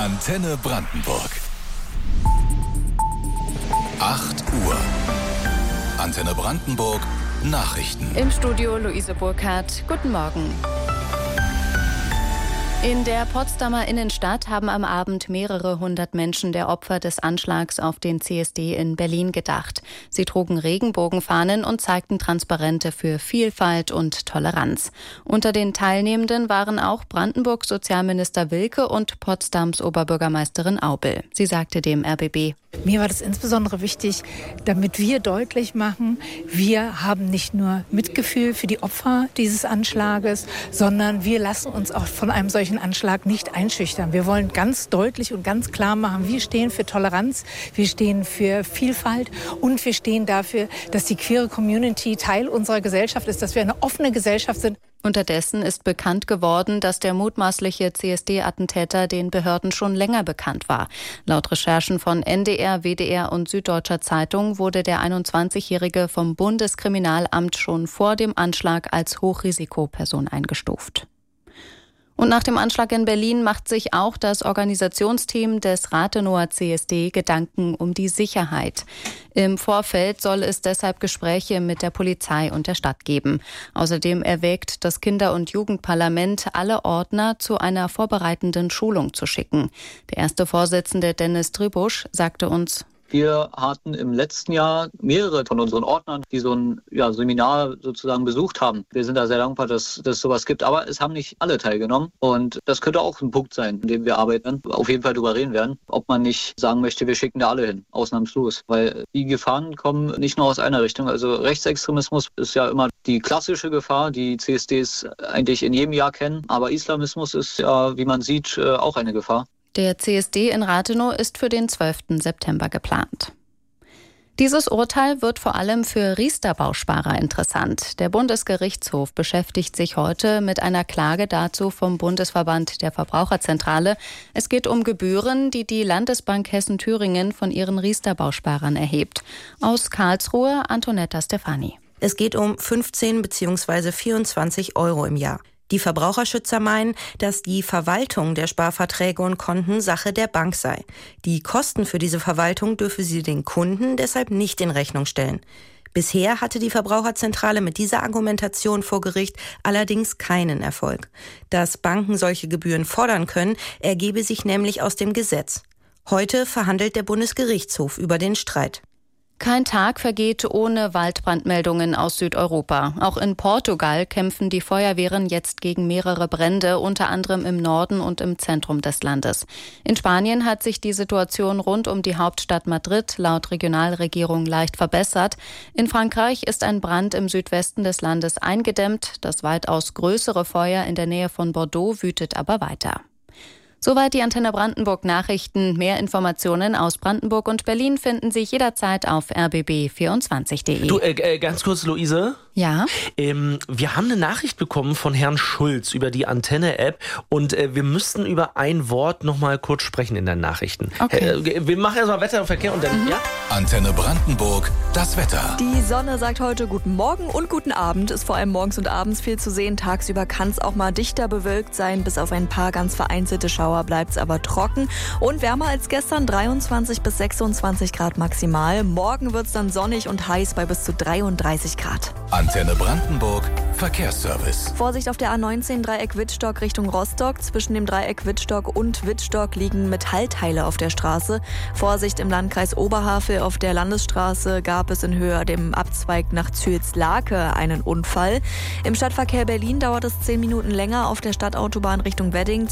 Antenne Brandenburg. 8 Uhr. Antenne Brandenburg Nachrichten. Im Studio Luise Burkhardt. Guten Morgen. In der Potsdamer Innenstadt haben am Abend mehrere hundert Menschen der Opfer des Anschlags auf den CSD in Berlin gedacht. Sie trugen Regenbogenfahnen und zeigten Transparente für Vielfalt und Toleranz. Unter den Teilnehmenden waren auch Brandenburgs Sozialminister Wilke und Potsdams Oberbürgermeisterin Aubel. Sie sagte dem RBB: Mir war das insbesondere wichtig, damit wir deutlich machen, wir haben nicht nur Mitgefühl für die Opfer dieses Anschlages, sondern wir lassen uns auch von einem solchen Anschlag nicht einschüchtern. Wir wollen ganz deutlich und ganz klar machen, wir stehen für Toleranz, wir stehen für Vielfalt und wir stehen dafür, dass die queere Community Teil unserer Gesellschaft ist, dass wir eine offene Gesellschaft sind. Unterdessen ist bekannt geworden, dass der mutmaßliche CSD-Attentäter den Behörden schon länger bekannt war. Laut Recherchen von NDR, WDR und Süddeutscher Zeitung wurde der 21-Jährige vom Bundeskriminalamt schon vor dem Anschlag als Hochrisikoperson eingestuft. Und nach dem Anschlag in Berlin macht sich auch das Organisationsteam des Rathenower CSD Gedanken um die Sicherheit. Im Vorfeld soll es deshalb Gespräche mit der Polizei und der Stadt geben. Außerdem erwägt das Kinder- und Jugendparlament, alle Ordner zu einer vorbereitenden Schulung zu schicken. Der erste Vorsitzende Dennis Trübusch sagte uns: Wir hatten im letzten Jahr mehrere von unseren Ordnern, die so ein Seminar sozusagen besucht haben. Wir sind da sehr dankbar, dass es sowas gibt, aber es haben nicht alle teilgenommen und das könnte auch ein Punkt sein, in dem wir arbeiten, auf jeden Fall darüber reden werden, ob man nicht sagen möchte, wir schicken da alle hin, ausnahmslos, weil die Gefahren kommen nicht nur aus einer Richtung. Also Rechtsextremismus ist ja immer die klassische Gefahr, die CSDs eigentlich in jedem Jahr kennen, aber Islamismus ist ja, wie man sieht, auch eine Gefahr. Der CSD in Rathenow ist für den 12. September geplant. Dieses Urteil wird vor allem für Riester-Bausparer interessant. Der Bundesgerichtshof beschäftigt sich heute mit einer Klage dazu vom Bundesverband der Verbraucherzentrale. Es geht um Gebühren, die die Landesbank Hessen-Thüringen von ihren Riester-Bausparern erhebt. Aus Karlsruhe Antonetta Stefani. Es geht um 15 bzw. 24 Euro im Jahr. Die Verbraucherschützer meinen, dass die Verwaltung der Sparverträge und Konten Sache der Bank sei. Die Kosten für diese Verwaltung dürfe sie den Kunden deshalb nicht in Rechnung stellen. Bisher hatte die Verbraucherzentrale mit dieser Argumentation vor Gericht allerdings keinen Erfolg. Dass Banken solche Gebühren fordern können, ergebe sich nämlich aus dem Gesetz. Heute verhandelt der Bundesgerichtshof über den Streit. Kein Tag vergeht ohne Waldbrandmeldungen aus Südeuropa. Auch in Portugal kämpfen die Feuerwehren jetzt gegen mehrere Brände, unter anderem im Norden und im Zentrum des Landes. In Spanien hat sich die Situation rund um die Hauptstadt Madrid laut Regionalregierung leicht verbessert. In Frankreich ist ein Brand im Südwesten des Landes eingedämmt. Das weitaus größere Feuer in der Nähe von Bordeaux wütet aber weiter. Soweit die Antenne Brandenburg Nachrichten. Mehr Informationen aus Brandenburg und Berlin finden Sie jederzeit auf rbb24.de. Du, ganz kurz, Luise. Ja? Wir haben eine Nachricht bekommen von Herrn Schulz über die Antenne-App und wir müssten über ein Wort noch mal kurz sprechen in den Nachrichten. Okay. Wir machen erstmal Wetter und Verkehr und dann, ja? Antenne Brandenburg, das Wetter. Die Sonne sagt heute guten Morgen und guten Abend. Ist vor allem morgens und abends viel zu sehen. Tagsüber kann es auch mal dichter bewölkt sein. Bis auf ein paar ganz vereinzelte Schauer bleibt es aber trocken. Und wärmer als gestern, 23 bis 26 Grad maximal. Morgen wird es dann sonnig und heiß bei bis zu 33 Grad. Antenne Brandenburg, Verkehrsservice. Vorsicht auf der A19 Dreieck Wittstock Richtung Rostock. Zwischen dem Dreieck Wittstock und Wittstock liegen Metallteile auf der Straße. Vorsicht im Landkreis Oberhavel. Auf der Landesstraße gab es in Höhe dem Abzweig nach Zühlslake einen Unfall. Im Stadtverkehr Berlin dauert es 10 Minuten länger auf der Stadtautobahn Richtung Wedding